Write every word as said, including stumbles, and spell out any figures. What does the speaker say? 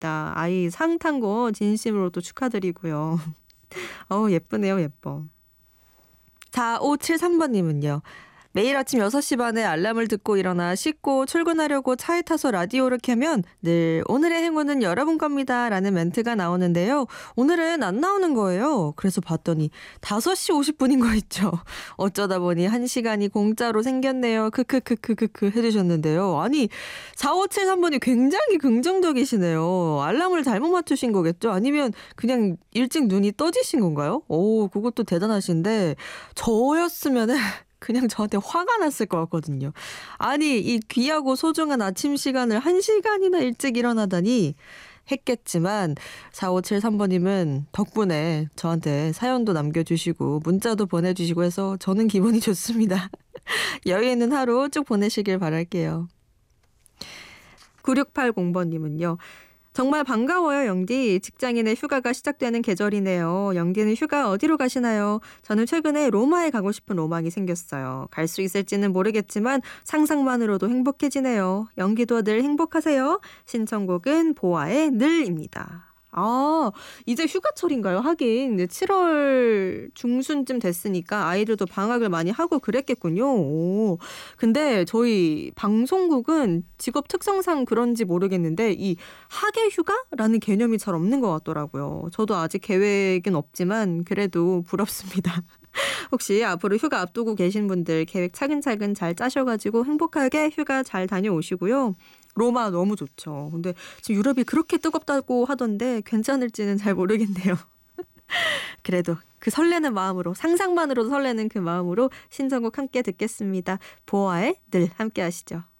멋있다. 아이 상 탄 거 진심으로 또 축하드리고요. 어우 예쁘네요. 예뻐. 사오칠삼 번님은요. 매일 아침 여섯 시 반에 알람을 듣고 일어나 씻고 출근하려고 차에 타서 라디오를 켜면 늘 오늘의 행운은 여러분 겁니다 라는 멘트가 나오는데요. 오늘은 안 나오는 거예요. 그래서 봤더니 다섯 시 오십 분인 거 있죠. 어쩌다 보니 한 시간이 공짜로 생겼네요. 크크크크크크 해주셨는데요. 아니 사오칠삼 번이 굉장히 긍정적이시네요. 알람을 잘못 맞추신 거겠죠? 아니면 그냥 일찍 눈이 떠지신 건가요? 오, 그것도 대단하신데 저였으면은 그냥 저한테 화가 났을 것 같거든요. 아니 이 귀하고 소중한 아침 시간을 한 시간이나 일찍 일어나다니 했겠지만 사오칠삼 번님은 덕분에 저한테 사연도 남겨주시고 문자도 보내주시고 해서 저는 기분이 좋습니다. 여유 있는 하루 쭉 보내시길 바랄게요. 구육팔공 번님은요. 정말 반가워요, 영디. 직장인의 휴가가 시작되는 계절이네요. 영디는 휴가 어디로 가시나요? 저는 최근에 로마에 가고 싶은 로망이 생겼어요. 갈 수 있을지는 모르겠지만 상상만으로도 행복해지네요. 영디도 늘 행복하세요. 신청곡은 보아의 늘입니다. 아, 이제 휴가철인가요? 하긴 이제 칠월 중순쯤 됐으니까 아이들도 방학을 많이 하고 그랬겠군요. 오, 근데 저희 방송국은 직업 특성상 그런지 모르겠는데 이 학예 휴가라는 개념이 잘 없는 것 같더라고요. 저도 아직 계획은 없지만 그래도 부럽습니다. 혹시 앞으로 휴가 앞두고 계신 분들 계획 차근차근 잘 짜셔가지고 행복하게 휴가 잘 다녀오시고요. 로마 너무 좋죠. 근데 지금 유럽이 그렇게 뜨겁다고 하던데 괜찮을지는 잘 모르겠네요. 그래도 그 설레는 마음으로 상상만으로도 설레는 그 마음으로 신청곡 함께 듣겠습니다. 보아의 늘 함께 하시죠.